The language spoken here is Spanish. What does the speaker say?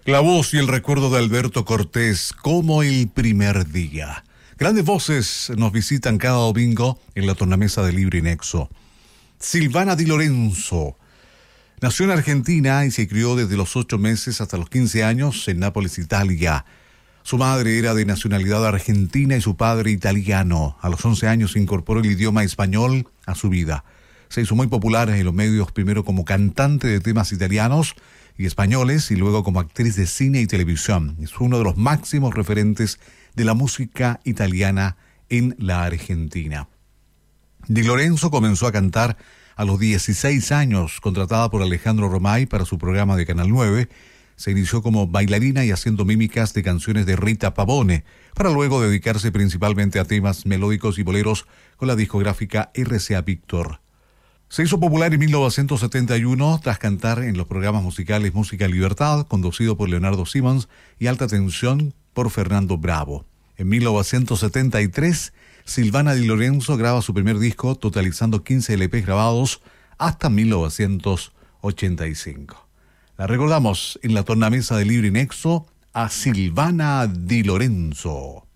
La voz y el recuerdo de Alberto Cortés como el primer día. Grandes voces nos visitan cada domingo en la tornamesa de Libre y Nexo. Silvana Di Lorenzo nació en Argentina y se crió desde los 8 meses hasta los 15 años en Nápoles, Italia. Su madre era de nacionalidad argentina y su padre italiano. A los 11 años incorporó el idioma español a su vida. Se hizo muy popular en los medios, primero como cantante de temas italianos y españoles y luego como actriz de cine y televisión. Es uno de los máximos referentes de la música italiana en la Argentina. Di Lorenzo comenzó a cantar a los 16 años, contratada por Alejandro Romay para su programa de Canal 9. Se inició como bailarina y haciendo mímicas de canciones de Rita Pavone, para luego dedicarse principalmente a temas melódicos y boleros con la discográfica RCA Víctor. Se hizo popular en 1971 tras cantar en los programas musicales Música Libertad, conducido por Leonardo Simons, y Alta Tensión por Fernando Bravo. En 1973, Silvana Di Lorenzo graba su primer disco, totalizando 15 LPs grabados hasta 1985. La recordamos en la tornamesa de Libre y Nexo a Silvana Di Lorenzo.